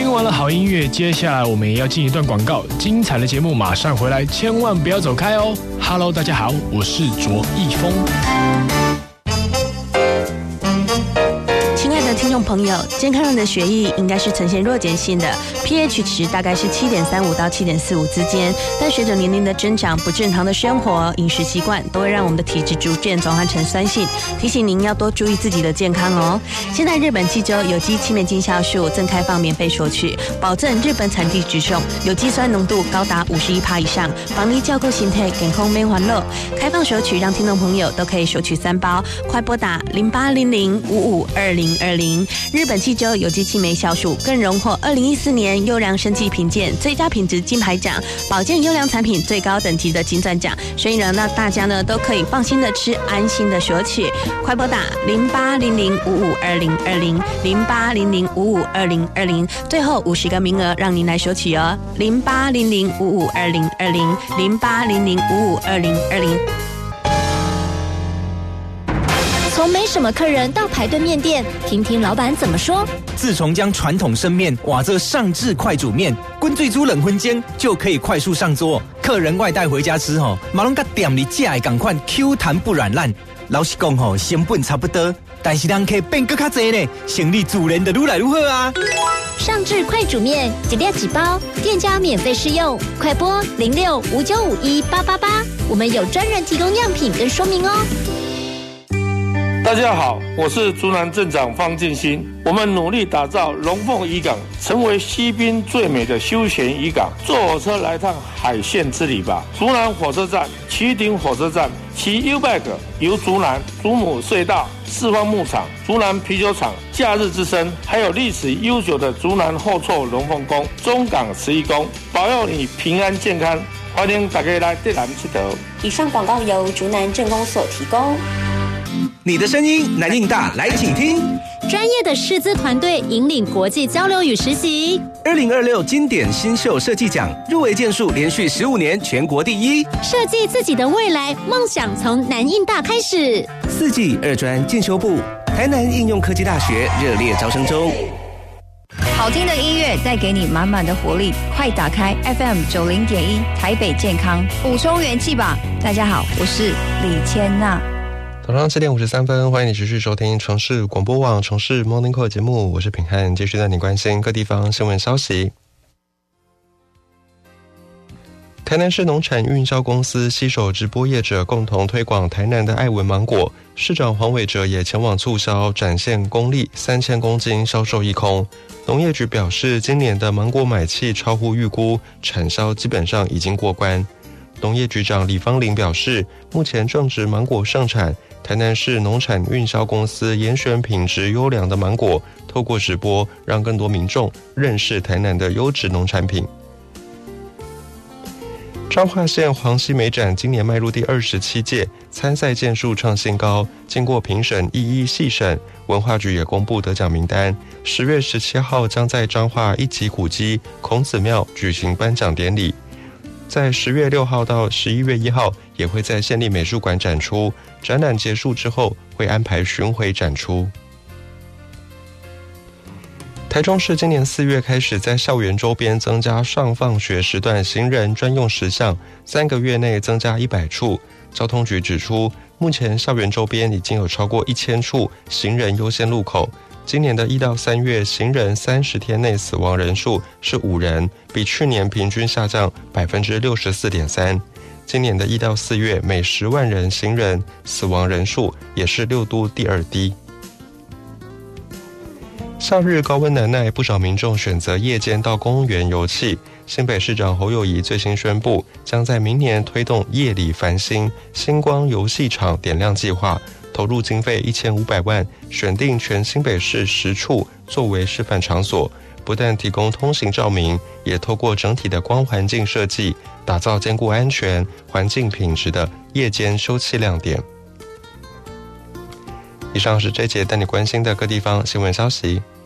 听完了好音乐，接下来我们也要进一段广告，精彩的节目马上回来，千万不要走开哦。Hello， 大家好，我是卓一峰。 听众朋友，健康人的血液应该是呈现弱碱性的 ，pH 值大概是7.35到7.45之间。但随着年龄的增长，不正常的生活、饮食习惯都会让我们的体质逐渐转换成酸性。提醒您要多注意自己的健康哦。现在日本济州有机青梅精酵素正开放免费索取，保证日本产地直送，有机酸浓度高达51%以上，防你照顾身体健康免烦恼。开放索取，让听众朋友都可以索取3包，快拨打0800552020。日本济州有机青梅酵素更荣获2014年优良生技评鉴最佳品质金牌奖，保健优良产品最高等级的金钻奖，所以呢，让大家呢都可以放心的吃，安心的索取。快拨打08005520200800552020，最后50个名额让您来索取哦，08005520200800552020。 从没什么客人到排队面店，听听老板怎么说。 自从将传统生面瓦这上至快煮面，滚最煮冷荤煎就可以快速上桌，客人外带回家吃马龙甲店里架的同款 Q 弹不软烂。老实讲成本差不多，但是人客变更较多呢，生意自然就愈来愈好啊。 上至快煮面，一粒几包，店家免费试用，快拨0659518888，我们有专人提供样品跟说明哦。 大家好，我是竹南镇长方进新。我们努力打造龙凤渔港成为西滨最美的休闲渔港，坐火车来趟海线之旅吧。竹南火车站、旗顶火车站、骑 U-Bike 游竹南、竹母隧道、四方牧场、竹南啤酒厂、假日之声，还有历史悠久的竹南后厝龙凤宫、中港11宫，保佑你平安健康。欢迎大家来荏南佚佗。 以上广告由竹南镇公所提供。 你的声音南印大，来请听。 专业的师资团队引领国际交流与实习。 2026经典新秀设计奖入围件数连续15年全国第一。 设计自己的未来，梦想从南印大开始。 4季2专进修部，台南应用科技大学热烈招生中。 好听的音乐带给你满满的活力，快打开 FM 90.1台北健康，补充元气吧。大家好，我是李千娜。 早上7点53分，欢迎你持续收听城市广播网城市 Morning Call 节目，我是品汉，继续带你关心各地方新闻消息。台南市农产运销公司携手直播业者共同推广台南的爱文芒果，市长黄伟哲也前往促销，展现功力，3000公斤销售一空。农业局表示，今年的芒果买气超乎预估，产销基本上已经过关。农业局长李芳玲表示，目前正值芒果盛产，台南市农产运销公司严选品质优良的芒果，透过直播让更多民众认识台南的优质农产品。彰化县黄溪美展今年迈入第27届，参赛件数创新高，经过评审一一细审，文化局也公布得奖名单。10月17号将在彰化一级古迹孔子庙举行颁奖典礼。在10月6号到11月1号也会在县立美术馆展出，展览结束之后会安排巡回展出。台中市今年4月开始在校园周边增加上放学时段行人专用石像，3个月内增加100处。交通局指出，目前校园周边已经有超过1000处行人优先路口。今年的1到3月，行人30天内死亡人数是5人，比去年平均下降 64.3%。今年的1到4月，每10万人行人死亡人数也是6都第2低。夏日高温难耐，不少民众选择夜间到公园游憩。新北市长侯友宜最新宣布，将在明年推动夜里繁星星光游戏场点亮计划，投入经费1500万，选定全新北市10处作为示范场所，不但提供通行照明，也透过整体的光环境设计，打造兼顾安全、环境品质的夜间休憩亮点。以上是这节带你关心的各地方新闻消息。